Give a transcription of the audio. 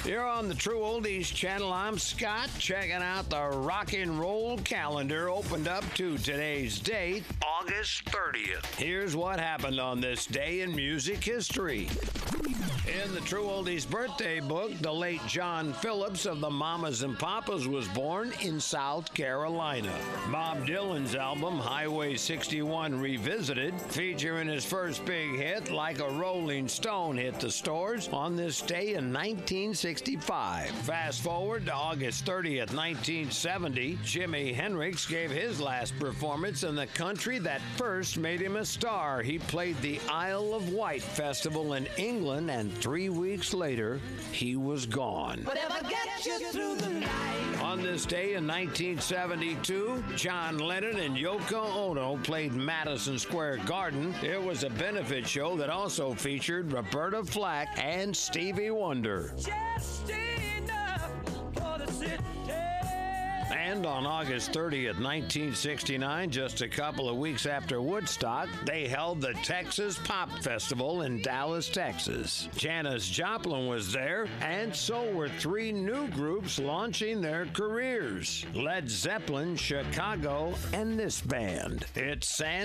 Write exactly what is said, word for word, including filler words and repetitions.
You're on the True Oldies channel. I'm Scott, checking out the rock and roll calendar opened up to today's date, August thirtieth. Here's what happened on this day in music history. In the True Oldies birthday book, the late John Phillips of the Mamas and Papas was born in South Carolina. Bob Dylan's album, Highway sixty-one Revisited, featuring his first big hit, Like a Rolling Stone, hit the stores on this day in nineteen sixty-five. Fast forward to August thirtieth, nineteen seventy, Jimi Hendrix gave his last performance in the country that first made him a star. He played the Isle of Wight Festival in England, and three weeks later, he was gone. Whatever gets you through the night. On this day in nineteen seventy-two, John Lennon and Yoko Ono played Madison Square Garden. It was a benefit show that also featured Roberta Flack and Stevie Wonder. Just enough for the city. And on August thirtieth, nineteen sixty-nine, just a couple of weeks after Woodstock, they held the Texas Pop Festival in Dallas, Texas. Janis Joplin was there, and so were three new groups launching their careers: Led Zeppelin, Chicago, and this band. It's San